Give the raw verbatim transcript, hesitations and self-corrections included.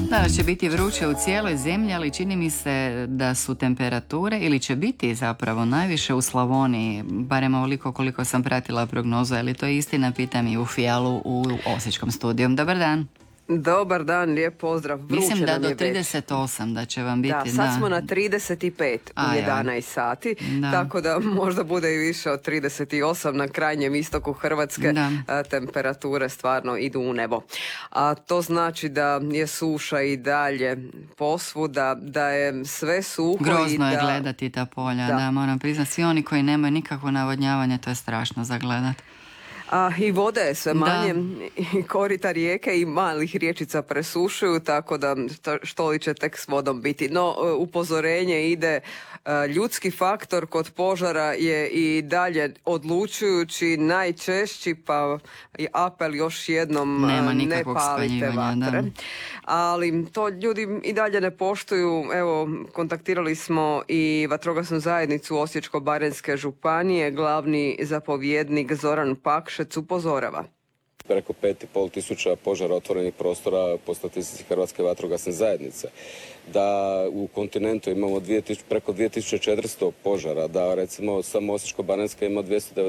Danas će biti vruće u cijeloj zemlji, ali čini mi se da su temperature, ili će biti zapravo najviše u Slavoniji, barem ovoliko koliko sam pratila prognozu, ali to je istina, pitam i u Fijalu u Osječkom studiju. Dobar dan. Dobar dan, lijep pozdrav. Vruće Mislim da nam je do trideset osam da će vam biti. Da, sad da. smo na trideset pet A, u jedanaest sati, da. tako da možda bude i više od trideset osam na krajnjem istoku Hrvatske. Da. A, temperature stvarno idu u nebo. A to znači da je suša i dalje posvuda, da je sve suho. Grozno i je da... gledati ta polja, da, da moram priznati. Svi oni koji nemaju nikakvo navodnjavanje, to je strašno za gledat. A i vode je sve manje, i korita rijeke i malih riječica presušuju, tako da što li će tek s vodom biti. No, upozorenje ide, ljudski faktor kod požara je i dalje odlučujući, najčešći, pa i apel još jednom, Nema ne palite vatre. Da. Ali to ljudi i dalje ne poštuju. Evo, kontaktirali smo i vatrogasnu zajednicu Osječko-baranjske županije, glavni zapovjednik Zoran Pakšec upozorava. Preko pet i pol tisuća požara otvorenih prostora po statistici Hrvatske vatrogasne zajednice. Da u kontinentu imamo dvije tisuće, preko dvije tisuće četiristo požara, da recimo samo Osječko-baranjska ima dvjesto devedeset